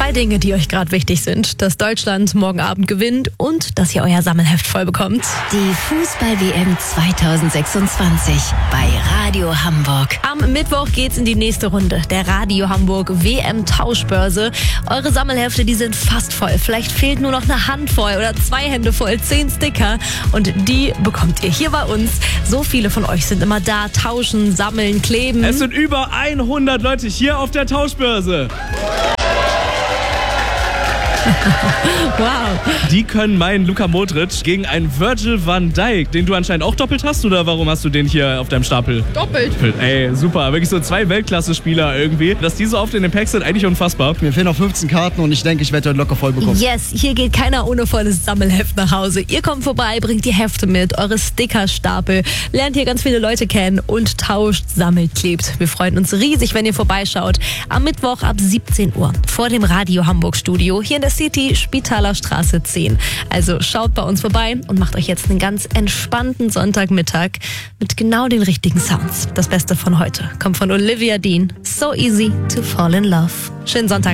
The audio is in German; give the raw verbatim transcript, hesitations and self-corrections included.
Zwei Dinge, die euch gerade wichtig sind. Dass Deutschland morgen Abend gewinnt und dass ihr euer Sammelheft voll bekommt. Die Fußball-W M zweitausendsechsundzwanzig bei Radio Hamburg. Am Mittwoch geht's in die nächste Runde der Radio Hamburg W M-Tauschbörse. Eure Sammelhefte, die sind fast voll. Vielleicht fehlt nur noch eine Handvoll oder zwei Hände voll, zehn Sticker. Und die bekommt ihr hier bei uns. So viele von euch sind immer da, tauschen, sammeln, kleben. Es sind über hundert Leute hier auf der Tauschbörse. Wow. Die können meinen Luka Modric gegen einen Virgil van Dijk, den du anscheinend auch doppelt hast, oder warum hast du den hier auf deinem Stapel? Doppelt. Ey, super. Wirklich so zwei Weltklasse-Spieler irgendwie. Dass die so oft in den Packs sind, eigentlich unfassbar. Mir fehlen noch fünfzehn Karten und ich denke, ich werde heute locker voll bekommen. Yes, hier geht keiner ohne volles Sammelheft nach Hause. Ihr kommt vorbei, bringt die Hefte mit, eure Stickerstapel, lernt hier ganz viele Leute kennen und tauscht, sammelt, klebt. Wir freuen uns riesig, wenn ihr vorbeischaut. Am Mittwoch ab siebzehn Uhr vor dem Radio Hamburg Studio hier in der City, Spitaler Straße zehn. Also schaut bei uns vorbei und macht euch jetzt einen ganz entspannten Sonntagmittag mit genau den richtigen Sounds. Das Beste von heute kommt von Olivia Dean. So easy to fall in love. Schönen Sonntag.